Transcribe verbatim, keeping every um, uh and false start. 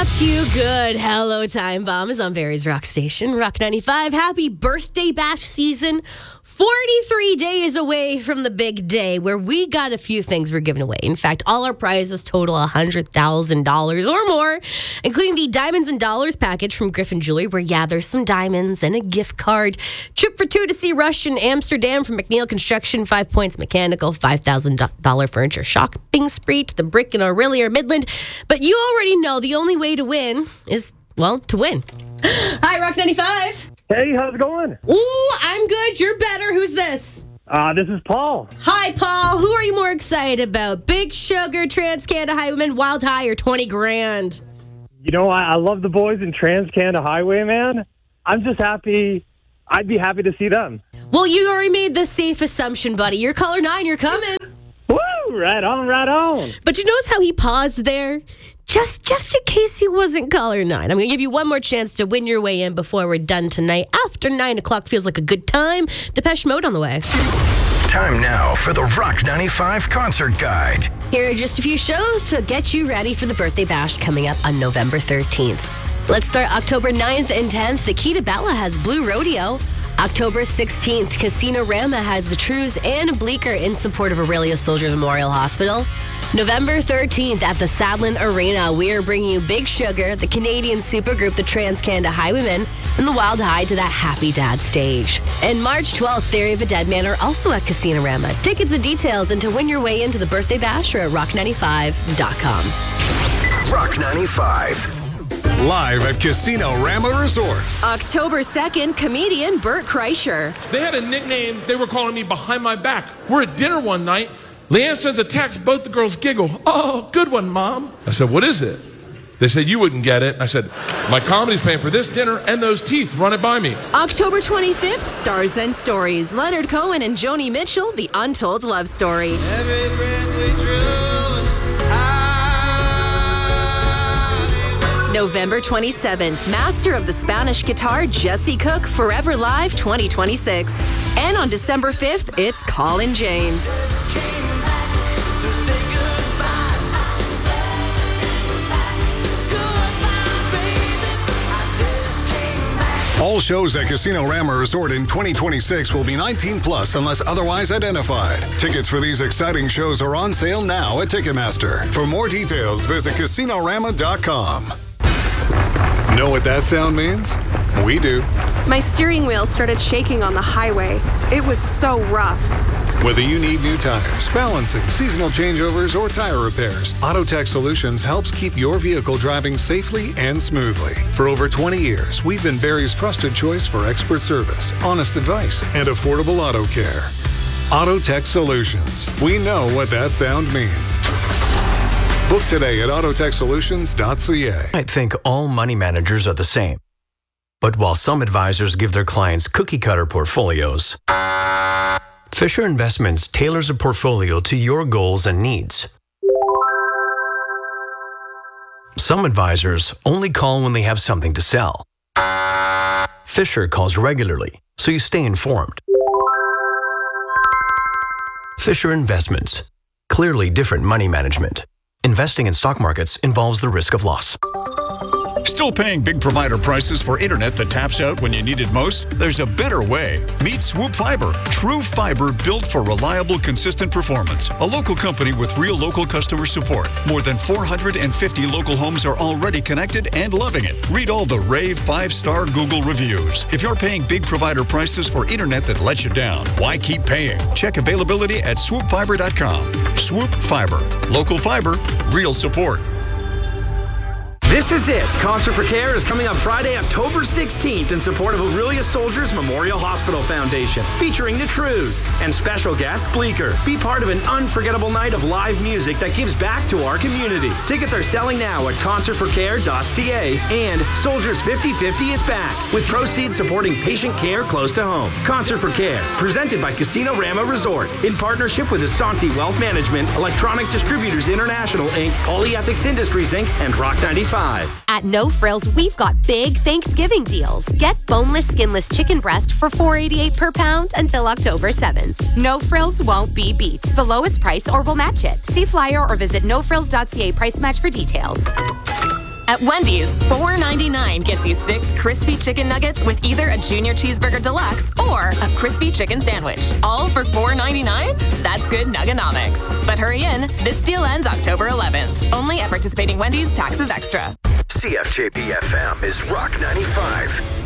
up you good. Hello, Time Bomb is on Barry's Rock Station, Rock ninety-five. Happy birthday bash season. forty-three days away from the big day where we got a few things we're giving away. In fact, all our prizes total one hundred thousand dollars or more, including the Diamonds and Dollars package from Griffin Jewelry, where, yeah, there's some diamonds and a gift card. Trip for two to see Rush in Amsterdam from McNeil Construction, Five Points Mechanical, five thousand dollars furniture shopping spree to the Brick in Orillia or Midland. But you already know the only way to win is, well, to win. Hi, Rock ninety-five. Hey, how's it going? Ooh, I'm good. You're better. Who's this? Uh, this is Paul. Hi, Paul. Who are you more excited about? Big Sugar, Trans Canada Highwayman, Wild High, or twenty grand? You know, I, I love the boys in Trans Canada Highway, man. I'm just happy. I'd be happy to see them. Well, you already made the safe assumption, buddy. You're color nine. You're coming. Woo! Right on, right on. But you notice how he paused there? Just just in case he wasn't color nine. I'm going to give you one more chance to win your way in before we're done tonight. After nine o'clock feels like a good time. Depeche Mode on the way. Time now for the Rock ninety-five Concert Guide. Here are just a few shows to get you ready for the birthday bash coming up on November thirteenth. Let's start October ninth and tenth. The Kita Bella has Blue Rodeo. October sixteenth, Casino Rama has The Trues and Bleecker in support of Orillia Soldiers Memorial Hospital. November thirteenth at the Sadlin Arena, we are bringing you Big Sugar, the Canadian supergroup The Trans Canada Highwaymen, and the Wild High to that Happy Dad stage. And March twelfth, Theory of a Dead Man are also at Casino Rama. Tickets and details and to win your way into the birthday bash are at rock ninety-five dot com. Rock ninety-five. Live at Casino Rama Resort. October second, comedian Bert Kreischer. They had a nickname. They were calling me Behind My Back. We're at dinner one night. Leanne sends a text. Both the girls giggle. Oh, good one, Mom. I said, what is it? They said, you wouldn't get it. I said, my comedy's paying for this dinner and those teeth. Run it by me. October twenty-fifth, Stars and Stories. Leonard Cohen and Joni Mitchell, The Untold Love Story. Every breath we drew was high. November twenty-seventh, Master of the Spanish Guitar, Jesse Cook, Forever Live twenty twenty-six. And on December fifth, it's Colin James. All shows at Casino Rama Resort in twenty twenty-six will be nineteen plus unless otherwise identified. Tickets for these exciting shows are on sale now at Ticketmaster. For more details, visit casino rama dot com. Know what that sound means? We do. My steering wheel started shaking on the highway. It was so rough. Whether you need new tires, balancing, seasonal changeovers, or tire repairs, AutoTech Solutions helps keep your vehicle driving safely and smoothly. For over twenty years, we've been Barry's trusted choice for expert service, honest advice, and affordable auto care. AutoTech Solutions. We know what that sound means. Book today at autotech solutions dot c a. I think all money managers are the same. But while some advisors give their clients cookie-cutter portfolios, Fisher Investments tailors a portfolio to your goals and needs. Some advisors only call when they have something to sell. Fisher calls regularly, so you stay informed. Fisher Investments. Clearly different money management. Investing in stock markets involves the risk of loss. Still paying big provider prices for internet that taps out when you need it most? There's a better way. Meet Swoop Fiber. True fiber built for reliable, consistent performance. A local company with real local customer support. More than four hundred fifty local homes are already connected and loving it. Read all the rave five-star Google reviews. If you're paying big provider prices for internet that lets you down, why keep paying? Check availability at swoop fiber dot com. Swoop Fiber. Local fiber, real support. This is it. Concert for Care is coming up Friday, October sixteenth in support of Orillia Soldiers Memorial Hospital Foundation, featuring the Trues and special guest Bleecker. Be part of an unforgettable night of live music that gives back to our community. Tickets are selling now at concert for care dot c a, and Soldiers fifty fifty is back, with proceeds supporting patient care close to home. Concert for Care, presented by Casino Rama Resort, in partnership with Asante Wealth Management, Electronic Distributors International, Incorporated, Polyethics Industries, Incorporated, and Rock ninety-five. At No Frills, we've got big Thanksgiving deals. Get boneless, skinless chicken breast for four dollars and eighty-eight cents per pound until October seventh. No Frills won't be beat. The lowest price or we'll match it. See flyer or visit no frills dot c a price match for details. At Wendy's, four ninety-nine gets you six crispy chicken nuggets with either a Junior Cheeseburger Deluxe or a crispy chicken sandwich. All for four ninety-nine? That's good nuggonomics. But hurry in, this deal ends October eleventh. Only at participating Wendy's, taxes extra. C F J P F M is Rock ninety-five.